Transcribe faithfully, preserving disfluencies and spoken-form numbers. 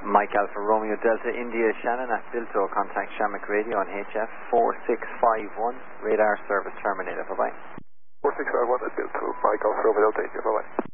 Mike Alpha Romeo Delta India Shannon at Bilto. Contact Shamrock Radio on H F four six five one. Radar service terminated. Bye bye. four six five one at Bilto. Mike Alpha Romeo Delta India. Bye bye.